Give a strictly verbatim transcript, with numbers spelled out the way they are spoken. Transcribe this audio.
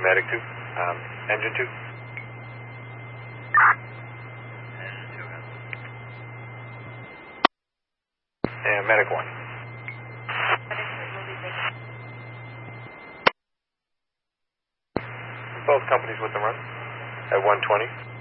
Medic two. Um, engine two. And Medic one. Both companies with the run at one twenty.